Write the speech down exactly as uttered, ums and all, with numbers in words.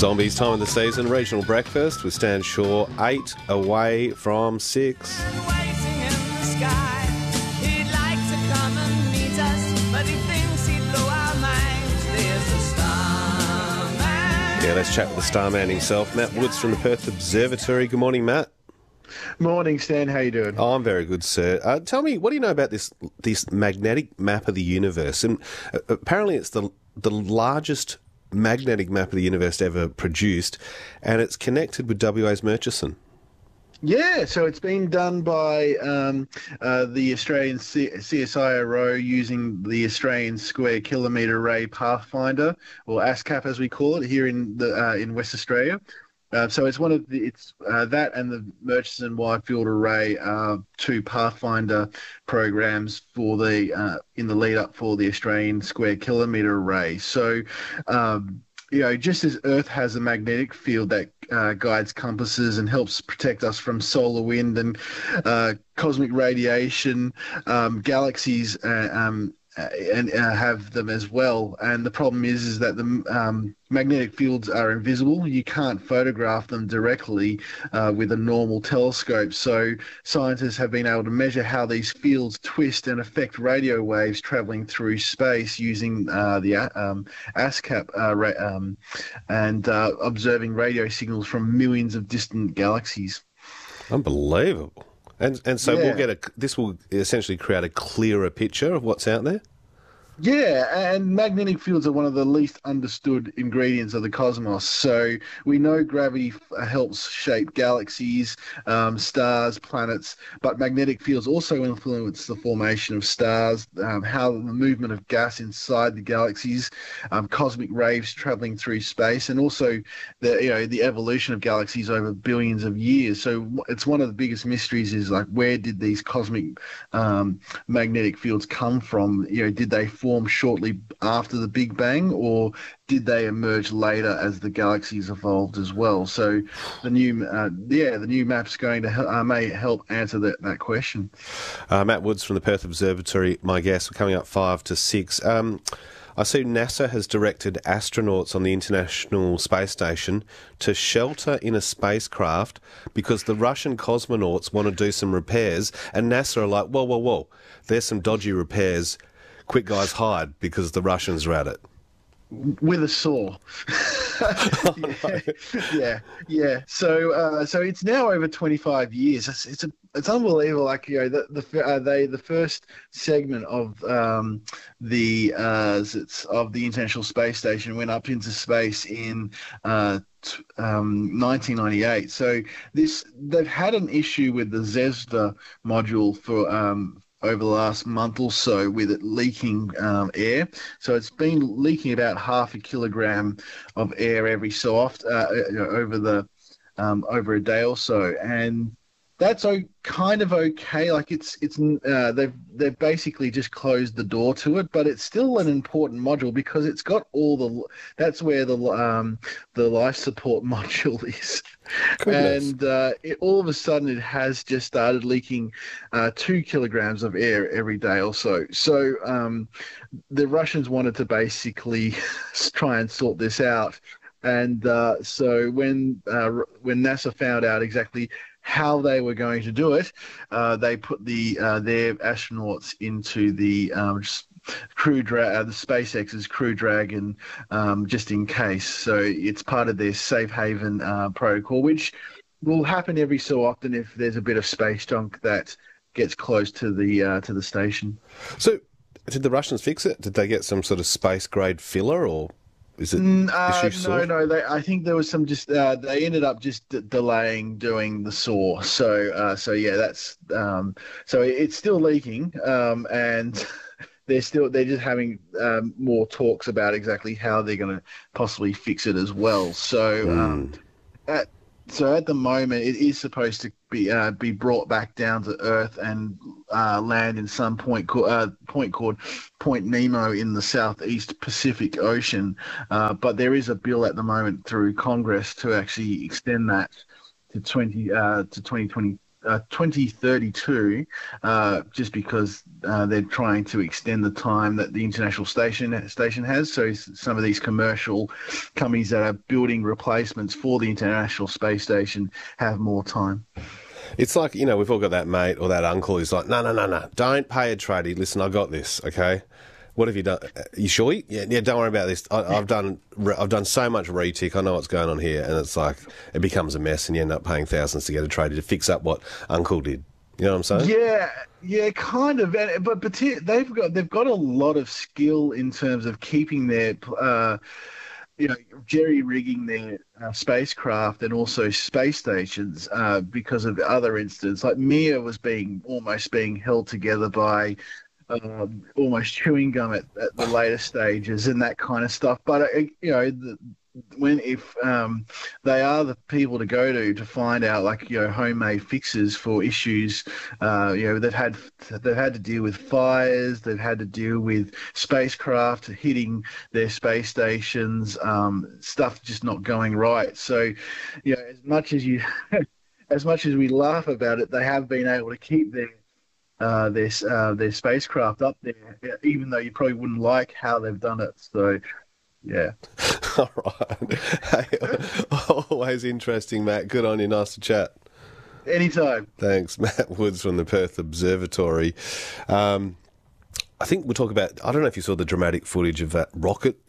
Zombies, time of the season, regional breakfast with Stan Shaw, eight away from six. Waiting in the sky. He'd like to come and meet us, but he thinks he'd blow our minds. There's a starman. Yeah, let's chat with the starman himself, Matt Woods from the Perth Observatory. Good morning, Matt. Morning, Stan. How you doing? Oh, I'm very good, sir. Uh, tell me, what do you know about this this magnetic map of the universe? And uh, apparently it's the the largest magnetic map of the universe ever produced, and it's connected with W A's Murchison. Yeah, so it's been done by um, uh, the Australian C- CSIRO using the Australian Square Kilometre Array Pathfinder, or ASCAP as we call it, here in the uh, in West Australia. Uh, so it's one of the it's uh, that and the Murchison Wide Field Array are two Pathfinder programs for the uh, in the lead up for the Australian Square Kilometre Array. So, um, you know, just as Earth has a magnetic field that uh, guides compasses and helps protect us from solar wind and uh, cosmic radiation, um, galaxies uh, um, uh, and uh, have them as well. And the problem is, is that the um, magnetic fields are invisible. You can't photograph them directly uh, with a normal telescope. So scientists have been able to measure how these fields twist and affect radio waves traveling through space using uh, the um, ASCAP uh, ra- um, and uh, observing radio signals from millions of distant galaxies. Unbelievable. And and so Yeah. we'll get a. This will essentially create a clearer picture of what's out there. Yeah, and magnetic fields are one of the least understood ingredients of the cosmos. So we know gravity f- helps shape galaxies, um, stars, planets, but magnetic fields also influence the formation of stars, um, how the movement of gas inside the galaxies, um, cosmic rays traveling through space, and also the you know the evolution of galaxies over billions of years. So it's one of the biggest mysteries is like, where did these cosmic um, magnetic fields come from? You know, did they form shortly after the Big Bang, or did they emerge later as the galaxies evolved as well? So the new, uh, yeah, the new map's going to hel- uh, may help answer that, that question. Uh, Matt Woods from the Perth Observatory, my guest. We're coming up five to six. Um, I see NASA has directed astronauts on the International Space Station to shelter in a spacecraft because the Russian cosmonauts want to do some repairs, and NASA are like, whoa, whoa, whoa, there's some dodgy repairs. Quick, guys, hide because the Russians are at it. With a saw. yeah, yeah, yeah. So, uh, so it's now over twenty-five years. It's it's, a, it's unbelievable. Like you know, the, the uh, they the first segment of um, the uh, it's of the International Space Station went up into space in uh, t- um, nineteen ninety-eight. So this they've had an issue with the Zvezda module for. Um, over the last month or so with it leaking um, air. So it's been leaking about half a kilogram of air every so often uh, you know, over the um, over a day or so. And that's o- kind of okay. Like it's it's uh, they've they've basically just closed the door to it, but it's still an important module because it's got all the that's where the um, the life support module is. Goodness. And uh, it, all of a sudden, it has just started leaking uh, two kilograms of air every day or so. So um, the Russians wanted to basically try and sort this out. And uh, so when uh, when NASA found out exactly how they were going to do it, uh, they put the uh, their astronauts into the um, Crew Dra- uh, the SpaceX's Crew Dragon, um, just in case. So it's part of their safe haven uh, protocol, which will happen every so often if there's a bit of space junk that gets close to the uh, to the station. So, did the Russians fix it? Did they get some sort of space grade filler, or is it Mm, uh, issue no, solved? no. They, I think there was some just. Uh, they ended up just d- delaying doing the saw. So, uh, so yeah, that's. Um, so it's still leaking, um, and they're still. They're just having um, more talks about exactly how they're going to possibly fix it as well. So, um, at so at the moment, it is supposed to be uh, be brought back down to Earth and uh, land in some point co- uh, point called Point Nemo in the southeast Pacific Ocean. Uh, but there is a bill at the moment through Congress to actually extend that to twenty uh, to twenty twenty uh, twenty thirty-two, uh, just because uh, they're trying to extend the time that the International Station station has. So some of these commercial companies that are building replacements for the International Space Station have more time. It's like, you know, we've all got that mate or that uncle who's like, no, no, no, no, don't pay a tradie. Listen, I got this, okay? What have you done? You sure? Yeah, yeah. Don't worry about this. I, I've done. I've done so much retic. I know what's going on here, and it's like it becomes a mess, and you end up paying thousands to get a tradie to fix up what Uncle did. You know what I'm saying? Yeah, yeah, kind of. And, but but they've got they've got a lot of skill in terms of keeping their, uh, you know, jerry rigging their uh, spacecraft and also space stations uh, because of other incidents. Like Mir was being almost being held together by. Um, almost chewing gum at, at the later stages and that kind of stuff. But uh, you know, the, when if um, they are the people to go to to find out, like, you know, homemade fixes for issues. Uh, you know, they've had they've had to deal with fires. They've had to deal with spacecraft hitting their space stations. Um, stuff just not going right. So, you know, as much as you, as much as we laugh about it, they have been able to keep their uh, their uh, their spacecraft up there, even though you probably wouldn't like how they've done it. So, yeah. All right. Hey, always interesting, Matt. Good on you. Nice to chat. Anytime. Thanks, Matt Woods from the Perth Observatory. Um, I think we'll talk about, I don't know if you saw the dramatic footage of that rocket